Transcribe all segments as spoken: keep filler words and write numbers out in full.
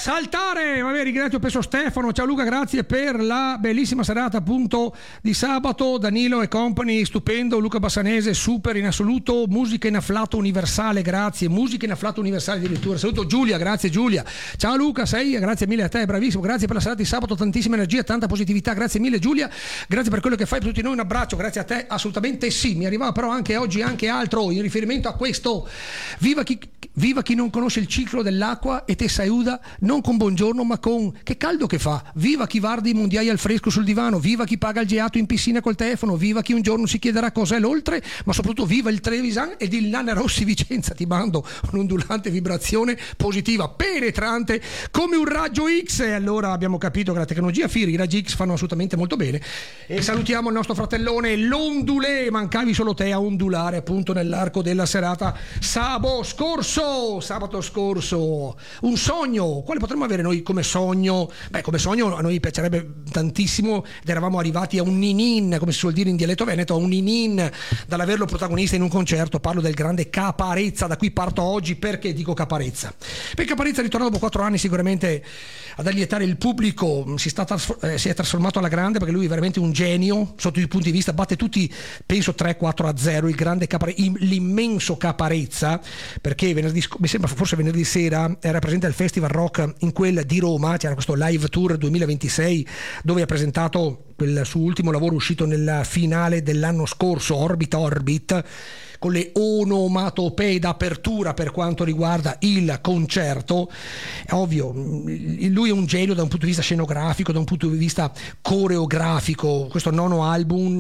saltare. Vabbè, ringrazio penso Stefano, ciao Luca, grazie per la bellissima serata appunto di sabato, Danilo e company, stupendo, Luca Bassanese super in assoluto, musica in afflato universale, grazie, musica in afflato universale addirittura, saluto Giulia, grazie Giulia, ciao Luca, sei, grazie mille a te, bravissimo, grazie per la serata di sabato, tantissima energia, tanta positività, grazie mille Giulia, grazie per quello che fai per tutti noi, un abbraccio, grazie a te, assolutamente sì. Mi arrivava però anche oggi anche altro in riferimento a questo, viva chi, viva chi non conosce il ciclo dell'acqua e te saluda non con buongiorno ma con che caldo che fa, viva chi vardi i mondiali al fresco sul divano, viva chi paga il geato in piscina col telefono, viva chi un giorno si chiederà cos'è l'oltre, ma soprattutto viva il Trevisan ed il Nana Rossi Vicenza. Ti mando un'ondulante vibrazione positiva penetrante come un raggio X, e allora abbiamo capito che la tecnologia F I R, i raggi X fanno assolutamente molto bene, e salutiamo il nostro fratellone l'ondulé, mancavi solo te a ondulare appunto nell'arco della serata sabato scorso, sabato scorso, un sogno, quale potremmo avere noi come sogno? Beh, come sogno a noi piacerebbe tantissimo ed eravamo arrivati a un ninin, come si suol dire in dialetto veneto, a un ninin dall'averlo protagonista in un concerto. Parlo del grande Caparezza, da qui parto oggi. Perché dico Caparezza? Perché Caparezza è ritornato dopo quattro anni sicuramente ad allietare il pubblico, si, sta trasfor- eh, si è trasformato alla grande, perché lui è veramente un genio sotto tutti i punti di vista, batte tutti penso tre quattro a zero il grande Caparezza, l'immenso Caparezza, perché venerdì, mi sembra forse venerdì sera era presente al Festival Rock in quel di Roma, c'era questo live tour duemilaventisei dove ha presentato quel suo ultimo lavoro uscito nella finale dell'anno scorso, Orbit Orbit, con le onomatopee d'apertura per quanto riguarda il concerto. È ovvio, lui è un genio da un punto di vista scenografico, da un punto di vista coreografico. Questo nono album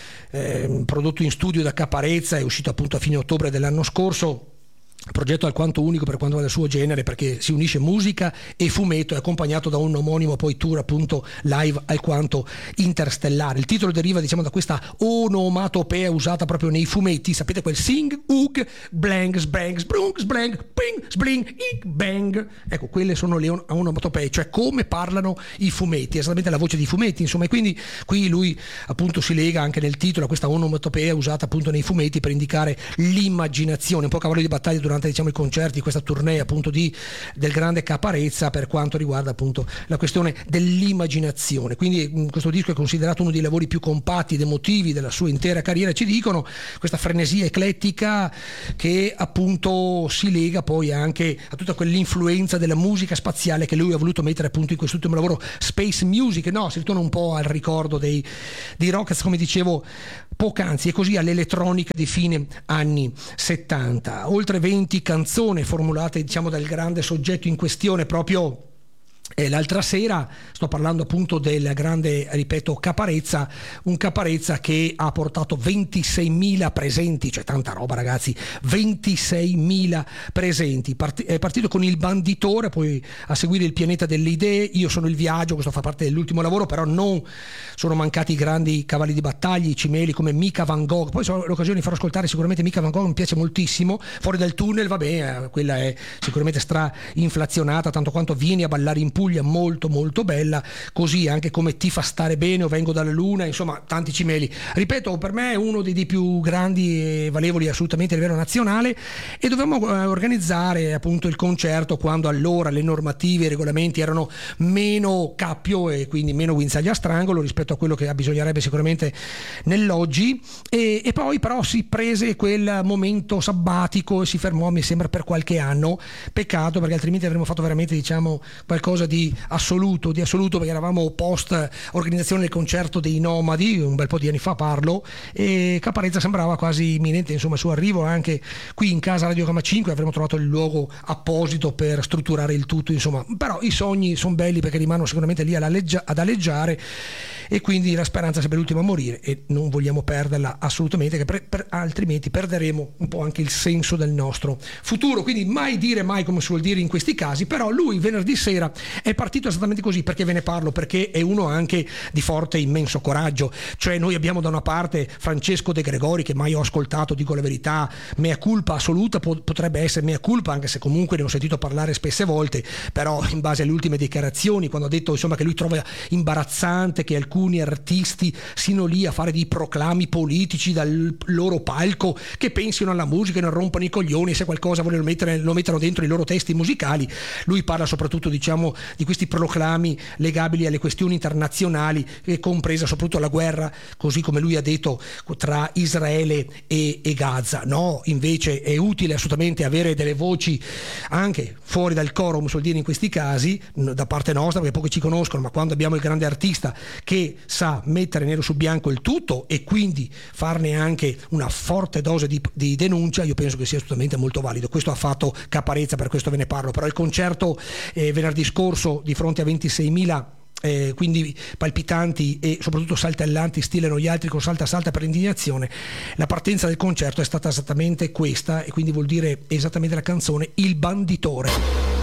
eh, prodotto in studio da Caparezza è uscito appunto a fine ottobre dell'anno scorso, progetto alquanto unico per quanto riguarda il suo genere, perché si unisce musica e fumetto, è accompagnato da un omonimo poi tour appunto live alquanto interstellare. Il titolo deriva diciamo da questa onomatopea usata proprio nei fumetti, sapete, quel sing, ug, blang, sbang, sbrung, sblang, ping, sbling, ik, bang. Ecco, quelle sono le on- onomatopee, cioè come parlano i fumetti, esattamente la voce dei fumetti, insomma, e quindi qui lui appunto si lega anche nel titolo a questa onomatopea usata appunto nei fumetti per indicare l'immaginazione, un po' cavallo di battaglia durante diciamo i concerti, questa tournée appunto di del grande Caparezza per quanto riguarda appunto la questione dell'immaginazione. Quindi questo disco è considerato uno dei lavori più compatti ed emotivi della sua intera carriera, ci dicono, questa frenesia eclettica che appunto si lega poi anche a tutta quell'influenza della musica spaziale che lui ha voluto mettere appunto in quest'ultimo lavoro, Space Music, no, si ritorna un po' al ricordo dei, dei Rockets, come dicevo poc'anzi, e così all'elettronica di fine anni settanta. Oltre venti canzoni formulate diciamo dal grande soggetto in questione proprio E l'altra sera, sto parlando appunto del grande, ripeto, Caparezza, un Caparezza che ha portato ventiseimila presenti, cioè tanta roba ragazzi, ventiseimila presenti, Part- è partito con Il Banditore, poi a seguire Il Pianeta delle Idee, Io sono il viaggio, questo fa parte dell'ultimo lavoro, però non sono mancati i grandi cavalli di battaglia, i cimeli come Mica Van Gogh, poi ho l'occasione di far ascoltare sicuramente Mica Van Gogh, mi piace moltissimo, Fuori dal tunnel, vabbè, quella è sicuramente stra inflazionata, tanto quanto Vieni a ballare in Puglia, molto molto bella, così anche come Ti fa stare bene o Vengo dalla luna, insomma tanti cimeli, ripeto, per me è uno dei, dei più grandi e valevoli assolutamente a livello nazionale, e dovevamo eh, organizzare appunto il concerto quando allora le normative e i regolamenti erano meno cappio e quindi meno guinzaglia a strangolo rispetto a quello che bisognerebbe sicuramente nell'oggi, e, e poi però si prese quel momento sabbatico e si fermò mi sembra per qualche anno, peccato perché altrimenti avremmo fatto veramente diciamo qualcosa di assoluto, di assoluto perché eravamo post organizzazione del concerto dei Nomadi, un bel po' di anni fa parlo, e Caparezza sembrava quasi imminente insomma il suo arrivo anche qui in casa Radio Gamma cinque, avremmo trovato il luogo apposito per strutturare il tutto, insomma, però i sogni sono belli perché rimangono sicuramente lì ad aleggiare, e quindi la speranza è sempre l'ultima a morire e non vogliamo perderla assolutamente, che per, per, altrimenti perderemo un po' anche il senso del nostro futuro, quindi mai dire mai come si vuol dire in questi casi. Però lui venerdì sera È partito esattamente così. Perché ve ne parlo? Perché è uno anche di forte immenso coraggio. Cioè noi abbiamo da una parte Francesco De Gregori, che mai ho ascoltato, dico la verità, mea culpa assoluta, potrebbe essere mea culpa, anche se comunque ne ho sentito parlare spesse volte, però in base alle ultime dichiarazioni, quando ha detto insomma che lui trova imbarazzante che alcuni artisti siano lì a fare dei proclami politici dal loro palco, che pensino alla musica e non rompano i coglioni, se qualcosa vogliono mettere lo mettono dentro i loro testi musicali. Lui parla soprattutto, diciamo, di questi proclami legabili alle questioni internazionali, e compresa soprattutto la guerra, così come lui ha detto, tra Israele e, e Gaza. No, invece è utile assolutamente avere delle voci anche fuori dal coro, come suol dire in questi casi, da parte nostra, perché pochi ci conoscono, ma quando abbiamo il grande artista che sa mettere nero su bianco il tutto e quindi farne anche una forte dose di, di denuncia, io penso che sia assolutamente molto valido. Questo ha fatto Caparezza, per questo ve ne parlo. Però il concerto eh, venerdì scorso di fronte a ventiseimila Eh, quindi palpitanti e soprattutto saltellanti stile noi altri con Salta Salta per l'indignazione, la partenza del concerto è stata esattamente questa, e quindi vuol dire esattamente la canzone Il Banditore.